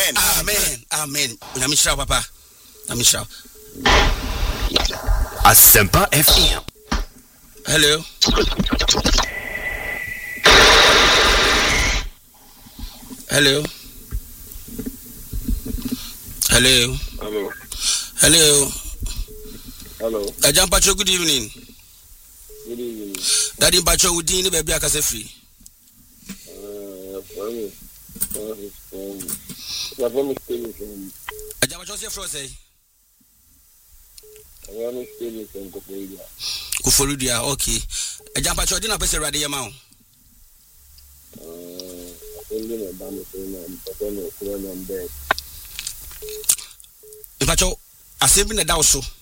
Amen. Namishra papa. Namishra. Asempa FM. Hello. Ajam Pacho, good evening. Good evening. Daddy Pacho, we didn't baby akase free. Ajam Pacho say from say. Kufoludia, okay. Ajam Pacho didn't pese rade yama o. Pacho, asembi na da so.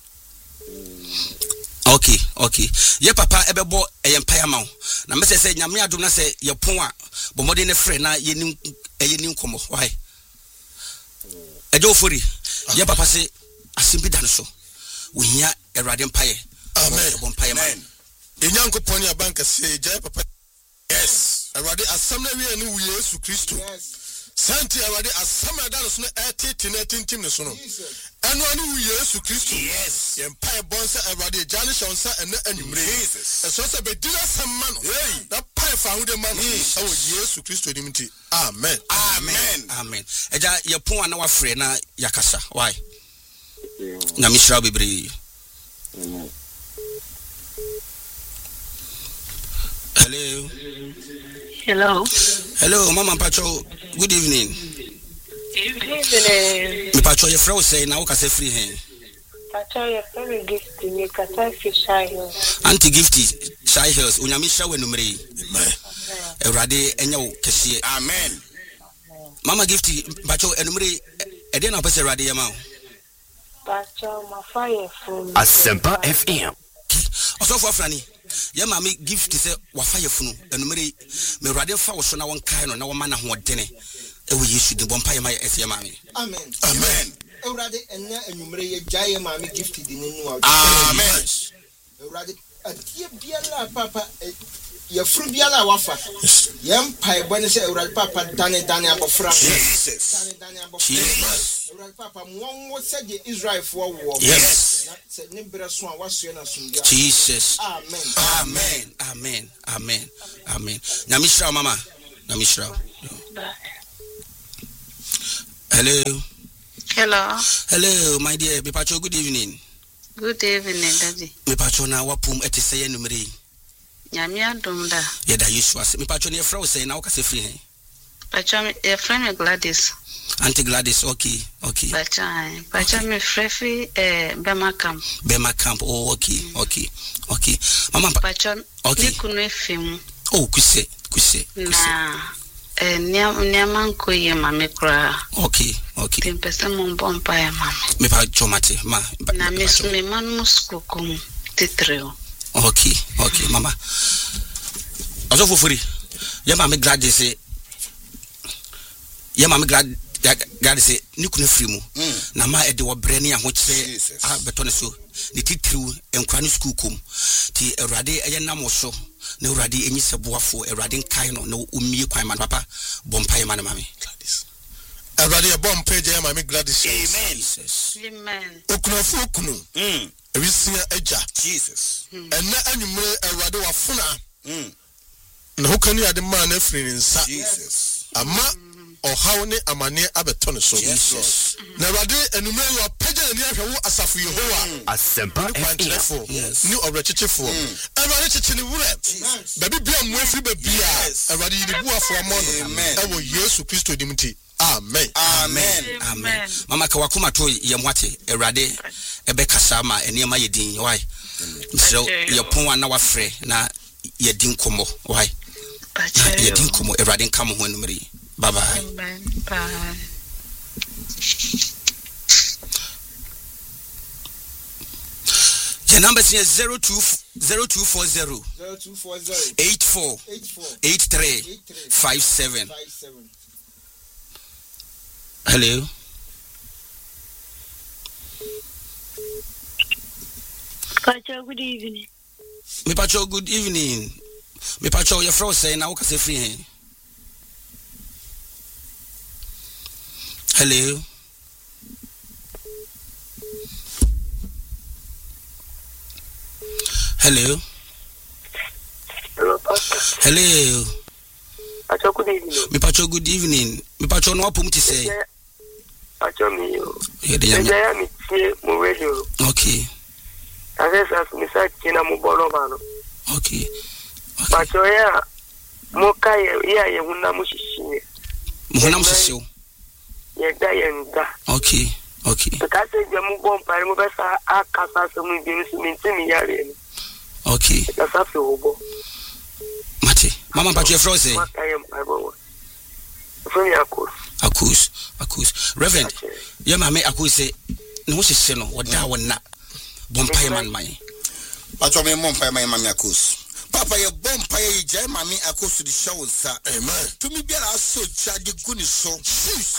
Okay. Ye papa ebebo eyempaya ma wo. Na me say nyame adom na say ye pon a bomode ne frɛ na ye nim komo. Why? Ejo fori. Ye papa say asembi dan so. We hia Erade mpaye. Amen. Bo mpaye ma. Enyankopon ya banka say je papa. Yes. Erade asam na wi anu Yesu Kristo. Yes. Santi Erade asam na dan so na tintim ne so no. Anu anu Yesu Kristo. Yes. Empire bonsa Erade jani shonsa ene anwumre. Jesus. Eso se be dina samma no. Hey. Na pai fa hu de ma no. Awo Yesu Kristo dimti. Amen. Eja ye pon ana wa frɛ na yakasa. Why? Na mishra bebre. Hello, Mama Pacho. Good evening. Me Pacho ye frɛ say na wo ka say free hen. Pacho ye frɛ gift ni kata fi Shy Hills. Anti gifty Shy Hills. Unyami hwa wenumre. Amen. Erade enya wo kese. Amen. Mama gifty Pacho enumre e dey na pese erade yama o. Pacho ma fire phone. Asempa FM. Also for Franny. Ye mama gift say wa fire phone enumre me erade fa wo so na won kai no na wo ma na ho dene. Ewe Yesu de bompa ye ma ese mama. Amen. Erade enna enumre ye jaye mama gift di ninu wa. Amen. Erade atie biala papa ye fru biala wafa. Ye mpa bone se Erade papa dane abofra. Jesus. Dane abofra. Erade papa won said the Israel for war. Yes. Se ne bere so a waso na sumdia. Jesus. Amen. Namishra mama. Namishra. Hello, my dear. Me Pacho, good evening. Good evening, Daddy. Me Pacho na wapum eti say enumre. Nyame adom da. Ye da Yesu ase. Me Pacho ne frɛ say na wo ka say free hen. Pacho me friend me Gladys. Auntie Gladys, okay. Pacho me free Bema Camp. Oh, okay. Mama Pacho, okay. Kunu FM. Oh, kuse. Na Niaman ko ye mame kra. Okay. Timpesa mo bompa ya mama. Me Pacho mate, ma. Na me man musko kom titreo. Okay, mama. Also for free. Ya mama Gladys say. Ya mama Gladys say ni kunu free mu. Na ma e de wo bre ne ahokyere a beto ne so. Ni titiriu enkwa ne school kom. Ti Erade eye nam so. Na Erade enyi seboafo Erade nkai no na umie kwan man papa bompa man mama Gladys. Erade bompa je mama Gladys. Amen. Okunu. Ewisia eja. Jesus. Enna anwumre Erade wafuna. Na hokani ade ma na free nsa. Jesus. Ama ohaw ne amane abeto ne so. Jesus. Na Erade enumre yo pagya ni ahwe wo asafu Yehowa. Asempa FM. Ni obrechechefo. Erade cheche ni wure. Baby bia mo afiri babia. Erade yi bu afo amono. Ewo Yesu Kristo dimti. Amen. Mama ka wakoma to ye mwate Erade ebe kasa ma eniema ye din. Why? So ye pon na wafre na ye din komo. Why? Ye din komo Erade nka mo ho enumre. Bye bye. Amen. Bye. The number is 0240 84 83 57. Hello. Pacho, good evening. Me Pacho, good evening. Me Pacho, your friend say na wo ka say free hen. Hello. Hello. Hello, Pastor. Hello. Pacho, good evening. Me Pacho, good evening. Me Pacho, no pum to say. Pacho, me you. Yeah, the young. Me see mo radio. Okay. As me say, China mo bolo mano. Okay. Pacho ya mo kai ya ye huna mo shishi. Mo huna mo shishi. Ye da ye nda. Okay. Okay. Because je mo bom pare mo besa akasa so mo bi mi ntimi yare ni. Okay. That's a obo. Mate. Mama Pacho froze. Akus. Reverend. Ya mama Akus say no shishi no wada wona. Bompai man mai. Pacho me bompai man mami Akus. Papa ye bompai ye jai mami Akus di show sa. Amen. To me be so charge guni so.